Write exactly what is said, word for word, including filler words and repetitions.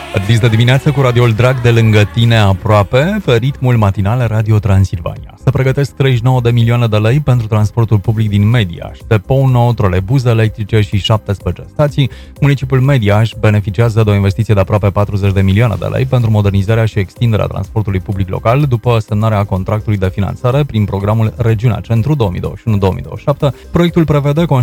Dis de dimineață cu radioul drag de lângă tine aproape, pe ritmul matinal Radio Transilvania. Se pregătesc treizeci și nouă de milioane de lei pentru transportul public din Mediaș, depou nou, troleibuze electrice și șaptesprezece stații. Municipiul Mediaș beneficiază de o investiție de aproape patruzeci de milioane de lei pentru modernizarea și extinderea transportului public local, după semnarea contractului de finanțare prin programul Regiunea Centru două mii douăzeci și unu două mii douăzeci și șapte. Proiectul prevede